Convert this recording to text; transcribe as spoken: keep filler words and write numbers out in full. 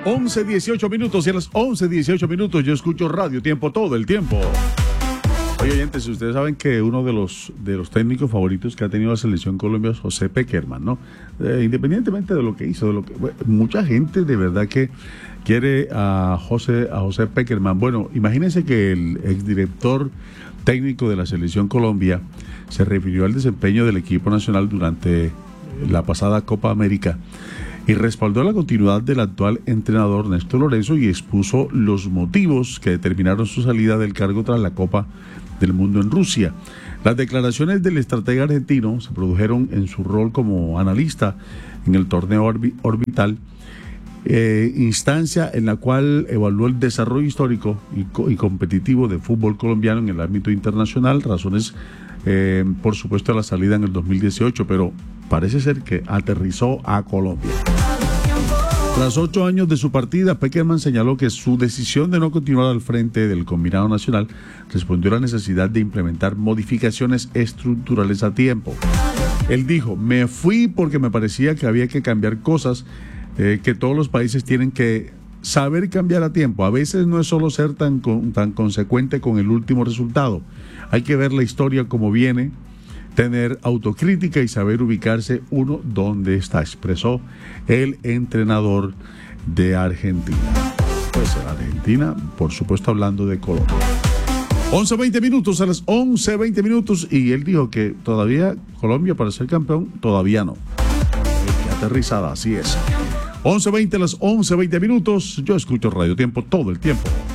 once dieciocho minutos y a las once dieciocho minutos yo escucho Radio Tiempo todo el tiempo. Oye, oyentes, ustedes saben que uno de los de los técnicos favoritos que ha tenido la selección Colombia es José Pekerman, ¿no? Eh, independientemente de lo que hizo, de lo que bueno, mucha gente de verdad que quiere a José a José Pekerman. Bueno, imagínense que el exdirector técnico de la selección Colombia se refirió al desempeño del equipo nacional durante la pasada Copa América y respaldó la continuidad del actual entrenador Néstor Lorenzo y expuso los motivos que determinaron su salida del cargo tras la Copa del Mundo en Rusia. Las declaraciones del estratega argentino se produjeron en su rol como analista en el torneo Orbital, eh, instancia en la cual evaluó el desarrollo histórico y, co y competitivo del fútbol colombiano en el ámbito internacional, razones eh, por supuesto a la salida en el dos mil dieciocho, pero parece ser que aterrizó a Colombia. Tras ocho años de su partida, Pekerman señaló que su decisión de no continuar al frente del combinado nacional respondió a la necesidad de implementar modificaciones estructurales a tiempo. Él dijo, me fui porque me parecía que había que cambiar cosas eh, que todos los países tienen que saber cambiar a tiempo. A veces no es solo ser tan, con, tan consecuente con el último resultado. Hay que ver la historia como viene, tener autocrítica y saber ubicarse uno donde está, expresó el entrenador de Argentina. Pues en Argentina, por supuesto, hablando de Colombia. once veinte minutos, a las once veinte minutos, y él dijo que todavía Colombia para ser campeón, todavía no. Qué aterrizada, así es. once veinte a las once veinte minutos, yo escucho Radio Tiempo todo el tiempo.